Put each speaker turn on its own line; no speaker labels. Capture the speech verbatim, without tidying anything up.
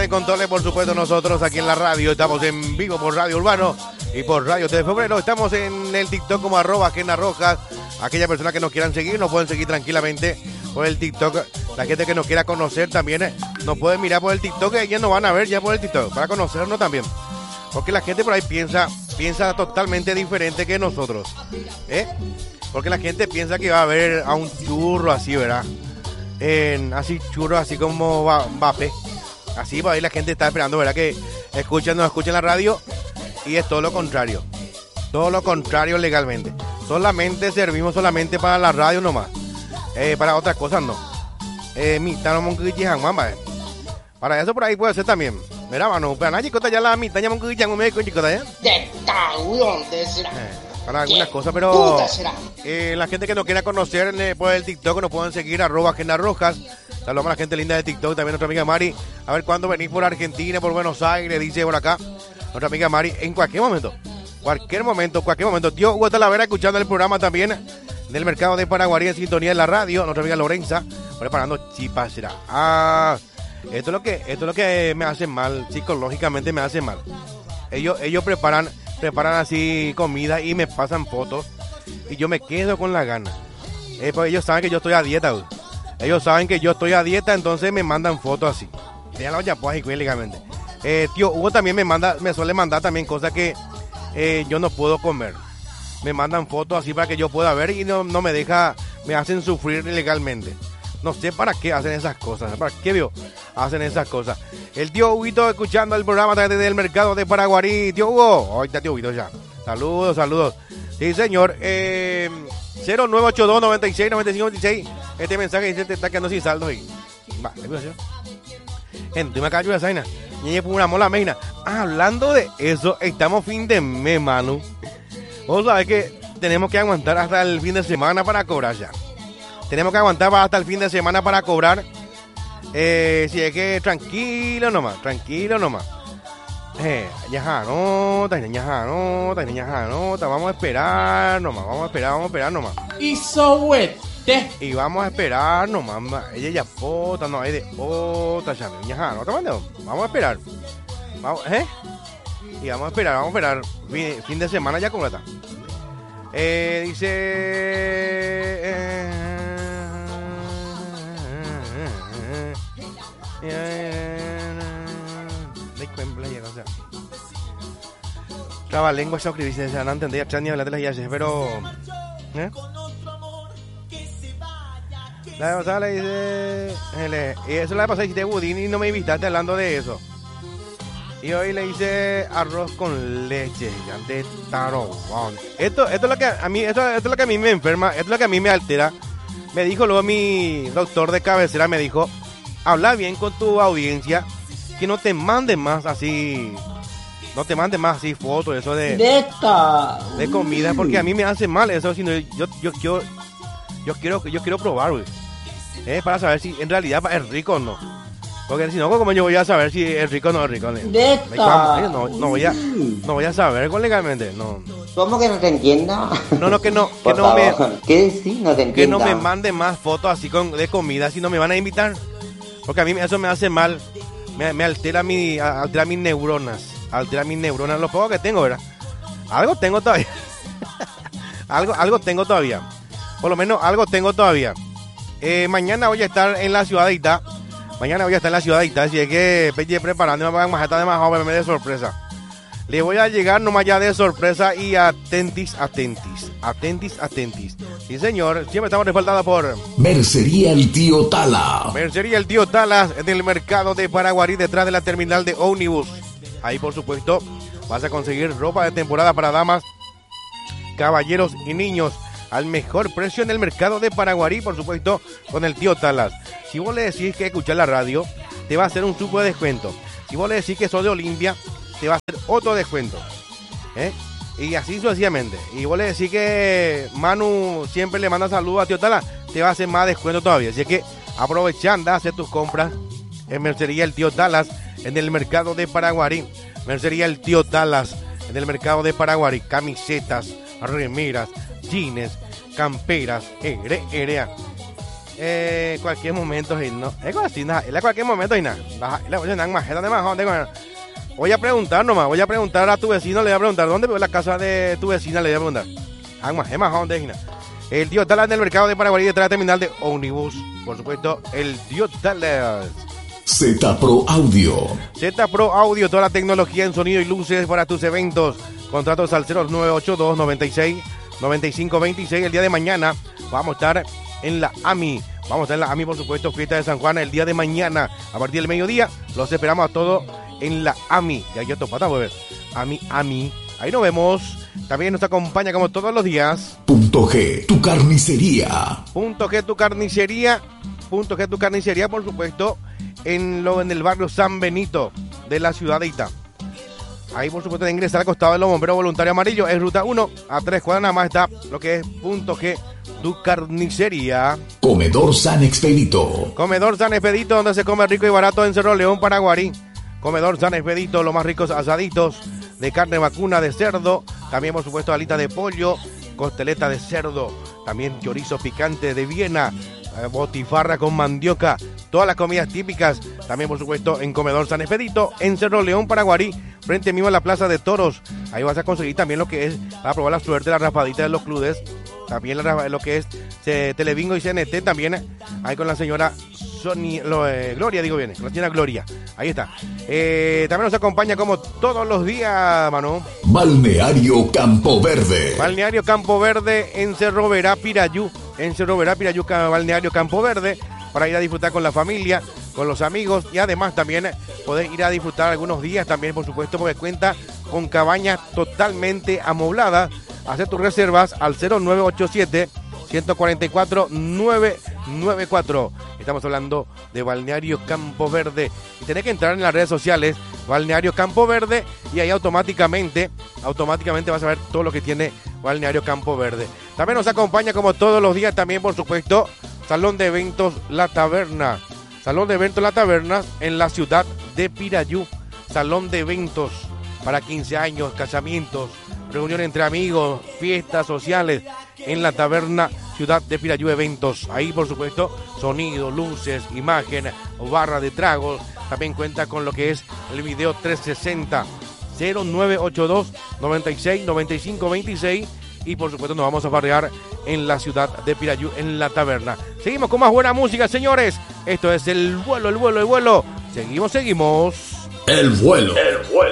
Controle, por supuesto, nosotros aquí en la radio. Estamos en vivo por Radio Urbano y por Radio T V Febrero. Estamos en el TikTok como arroba Kena Rojas. Aquellas personas que nos quieran seguir, nos pueden seguir tranquilamente por el TikTok. La gente que nos quiera conocer también eh, nos puede mirar por el TikTok. Ellos nos van a ver ya por el TikTok para conocernos también. Porque la gente por ahí piensa, piensa totalmente diferente que nosotros. ¿eh? Porque la gente piensa que va a ver a un churro así, ¿verdad? En, así churro, así como Mbappé. Así por ahí la gente está esperando, ¿verdad? Que escuchen, nos escuchen la radio. Y es todo lo contrario. Todo lo contrario legalmente. Solamente servimos solamente para la radio nomás. Eh, para otras cosas no. Eh, mitad no monquillas, mamá. Para eso por ahí puede ser también. Mira, mano, para nadie cota ya la mitad ya monquillas, un medio cota ya. Para algunas cosas, pero eh, la gente que nos quiera conocer eh, por el TikTok nos pueden seguir arroba Kena Rojas. Saludos a la gente linda de TikTok, también nuestra amiga Mari. A ver cuándo venís por Argentina, por Buenos Aires, dice por acá. Nuestra amiga Mari, en cualquier momento, cualquier momento, cualquier momento. Tío Hugo Talavera escuchando el programa también del mercado de Paraguarí en sintonía en la radio. Nuestra amiga Lorenza, preparando chipas. Ah, esto es lo que, esto es lo que me hace mal, psicológicamente me hace mal. Ellos, ellos preparan, preparan así comida y me pasan fotos y yo me quedo con la gana. Eh, pues ellos saben que yo estoy a dieta, güey. Ellos saben que yo estoy a dieta, entonces me mandan fotos así. Ya la olla pues higiénicamente. Eh, tío Hugo también me manda, me suele mandar también cosas que eh, yo no puedo comer. Me mandan fotos así para que yo pueda ver y no, no me deja, me hacen sufrir ilegalmente. No sé para qué hacen esas cosas, para qué vio, hacen esas cosas. El tío Huguito escuchando el programa desde el mercado de Paraguarí. Tío Hugo, ahí está tío Huguito ya. Saludos, saludos. Sí, señor. Eh, cero nueve ocho dos, noventa y seis, noventa y cinco, veintiséis. Este mensaje dice te está quedando sin saldo ahí. Va, ¿qué pasa? Gente, me acabo de saina. Y ella una mola meina. Ah, hablando de eso, estamos fin de mes, Manu. Vos sabés que tenemos que aguantar hasta el fin de semana para cobrar ya. Tenemos que aguantar hasta el fin de semana para cobrar. Eh, si es que tranquilo nomás, tranquilo nomás. Eh, ya no, ya no, ya no, vamos a esperar nomás, vamos a esperar, vamos a esperar nomás.
Y sohuete.
Y vamos a esperar nomás. Ella ya pota, no hay de otra, ya no, vamos a esperar. Vamos, ¿eh? Y vamos a esperar, vamos a esperar. Fin, fin de semana ya completa. Eh, dice. Eh, Trabalengua se escribiste, no entendía, ni hablar de las yaces, pero. ¿Eh? La de pasada le dice. Le, y eso la de pasada dijiste budín y no me invitaste hablando de eso. Y hoy le hice arroz con leche de tarobón. Esto, esto es lo que a mí, esto, esto es lo que a mí me enferma, esto es lo que a mí me altera. Me dijo luego mi doctor de cabecera, me dijo, habla bien con tu audiencia, que no te mande más así, no te mande más así fotos, eso de,
de,
de comida, porque a mí me hace mal eso, sino yo, yo, yo, yo quiero, yo quiero probar, güey, eh, para saber si en realidad es rico o no. Porque si no, como yo voy a saber si es rico o no es rico. No, no, voy a, no voy a saber legalmente. No.
¿Cómo que no te entienda?
No, no, que no, que no me,
¿qué decís? No te entienda.
Que no me mande más fotos así con, de comida si no me van a invitar. Porque a mí eso me hace mal. Me, me altera, mi, altera mis neuronas. Altera mis neuronas. Lo poco que tengo, ¿verdad? Algo tengo todavía. algo, algo tengo todavía. Por lo menos algo tengo todavía. Eh, mañana voy a estar en la ciudad de Itá. Mañana voy a estar en la ciudad de Itá, así es que peche preparándome para más de más joven de sorpresa. Le voy a llegar nomás ya de sorpresa y atentis, atentis, atentis, atentis. Sí, señor, siempre estamos respaldados por
Mercería El Tío Tala.
Mercería El Tío Talas en el mercado de Paraguarí, detrás de la terminal de ómnibus. Ahí, por supuesto, vas a conseguir ropa de temporada para damas, caballeros y niños al mejor precio en el mercado de Paraguarí, por supuesto, con el Tío Talas. Si vos le decís que escuchar la radio, te va a hacer un super descuento. Si vos le decís que sos de Olimpia, te va a hacer otro descuento. ¿Eh? Y así sucesivamente. Y vos le decís que Manu siempre le manda saludos a Tío Talas, te va a hacer más descuento todavía. Así que aprovecha, anda a hacer tus compras en Mercería El Tío Talas, en el mercado de Paraguarí. Mercería El Tío Talas, en el mercado de Paraguarí. Camisetas, remeras, jeans, camperas, ere, erea. Eh, cualquier momento, no. Es así, nada. En cualquier momento, y nada. Voy a preguntar nomás, voy a preguntar a tu vecino, le voy a preguntar, ¿dónde veo la casa de tu vecina? Le voy a preguntar. El Tío Tala en el mercado de Paraguay detrás de la terminal de ómnibus. Por supuesto, el Tío Tala.
Z Pro Audio.
Z Pro Audio, toda la tecnología en sonido y luces para tus eventos. Contratos al cero nueve ocho dos noventa y seis noventa y cinco veintiséis. El día de mañana vamos a estar en la A M I. Vamos a estar en la A M I, por supuesto, fiesta de San Juan el día de mañana. A partir del mediodía, los esperamos a todos en la A M I. Ya yo topata, pues. A M I, A M I. Ahí nos vemos. También nos acompaña como todos los días.
Punto G, tu carnicería.
Punto G, tu carnicería. Punto G, tu carnicería, por supuesto, en lo en el barrio San Benito de la ciudad de Itá. Ahí, por supuesto, de ingresar al costado de los bomberos voluntarios amarillos. Es ruta uno, a tres cuadras nada más está lo que es Punto G, tu carnicería.
Comedor San Expedito.
Comedor San Expedito, donde se come rico y barato en Cerro León, Paraguarí. Comedor San Expedito, los más ricos asaditos de carne vacuna, de cerdo. También, por supuesto, alitas de pollo, costeleta de cerdo. También chorizo picante de Viena, botifarra con mandioca. Todas las comidas típicas. También, por supuesto, en Comedor San Expedito, en Cerro León, Paraguarí, frente mismo a la Plaza de Toros. Ahí vas a conseguir también lo que es, para probar la suerte, la raspadita de los clubes. También la, lo que es eh, Telebingo y C N T, también ahí con la señora Sonia, lo, eh, Gloria, digo bien, la señora Gloria. Ahí está. Eh, también nos acompaña como todos los días, Manu.
Balneario Campo Verde.
Balneario Campo Verde en Cerro Verá, Pirayú. En Cerro Verá, Pirayú, Balneario Campo Verde, para ir a disfrutar con la familia, con los amigos, y además también poder ir a disfrutar algunos días también, por supuesto, porque cuenta con cabañas totalmente amobladas. Hacer tus reservas al cero nueve ocho siete, uno cuatro cuatro, nueve nueve cuatro. Estamos hablando de Balneario Campo Verde. Y tenés que entrar en las redes sociales, Balneario Campo Verde, y ahí automáticamente, automáticamente vas a ver todo lo que tiene Balneario Campo Verde. También nos acompaña, como todos los días, también, por supuesto, Salón de Eventos La Taberna. Salón de Eventos La Taberna en la ciudad de Pirayú. Salón de eventos para quince años, casamientos, reunión entre amigos, fiestas sociales en la Taberna Ciudad de Pirayú Eventos. Ahí, por supuesto, sonido, luces, imagen, barra de tragos. También cuenta con lo que es el video trescientos sesenta. cero nueve ocho dos, noventa y seis, noventa y cinco veintiséis. Y por supuesto nos vamos a barrear en la ciudad de Pirayú, en la taberna. Seguimos con más buena música, señores. Esto es el vuelo, el vuelo, el vuelo. Seguimos, seguimos.
El vuelo. El vuelo.